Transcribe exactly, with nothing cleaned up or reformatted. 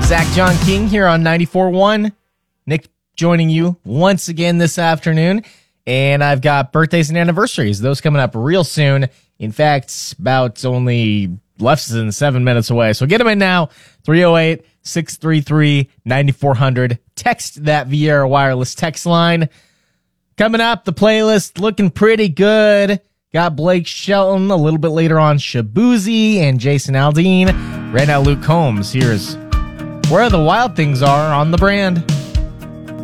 Zach John King here on ninety-four point one. Nick joining you once again this afternoon. And I've got birthdays and anniversaries. Those coming up real soon. In fact, about only less than seven minutes away. So get them in now. three oh eight, six three three, nine four hundred. Text that Viera wireless text line. Coming up, the playlist looking pretty good. Got Blake Shelton a little bit later on, Shabuzi and Jason Aldean. Right now, Luke Combs. Here's Where the Wild Things Are on the Brand.